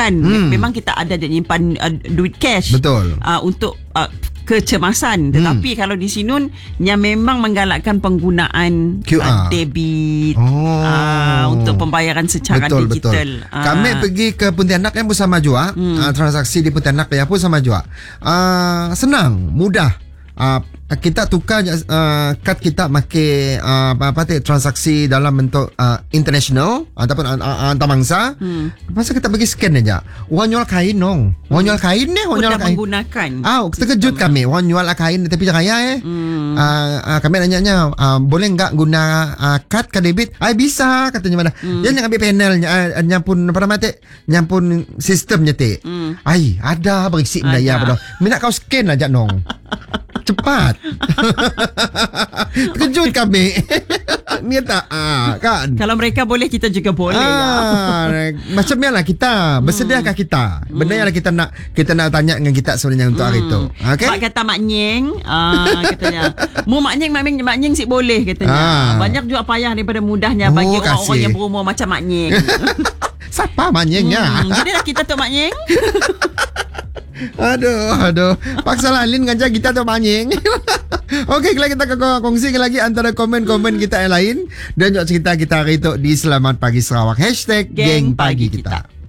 kan memang kita ada nyimpan duit cash. Betul. Untuk kecemasan. Tetapi kalau di Sinun yang memang menggalakkan penggunaan QR. debit untuk pembayaran secara betul. digital. Kami pergi ke Pontianak yang pun sama juga. Transaksi di Pontianak yang pun sama juga. Senang, mudah. Kita tukar kad kita pakai transaksi dalam bentuk international ataupun antarabangsa. Lepas tu kita bagi scan aja. Orang jual kain dong. Orang jual kain ni, orang jual kain. Menggunakan. Terkejut kami. Orang jual kain di tepi raya kami nanya boleh enggak guna kad ke debit? Bisa katanya mana. Dia nak ambil panelnya nyampun apa nama tu? Nyampun sistemnya tu. Ada berisi daya pada. Minat kau scan aja nong. Cepat. Terkejut kami. Ni tak kan. Kalau mereka boleh, kita juga boleh. Macam ni lah kita. Bersediakah kita? Benda yang kita nak tanya dengan kita sebenarnya untuk hari itu. Okay? Mak kata Mak Nyeng, katanya. Mu Mak Nyeng si boleh katanya. Banyak juga payah daripada mudahnya bagi orang-orang yang berumur macam Mak Nyeng. Siapa Mak Nyengnya? Jadi lah kita tu Mak Nyeng. Aduh. Paksalah Lin ngajak kita tu Manying. Okey, kalau kita kongsi lagi antara komen-komen kita yang lain dan juga cerita kita hari itu di Selamat Pagi Sarawak #Geng Pagi Kita.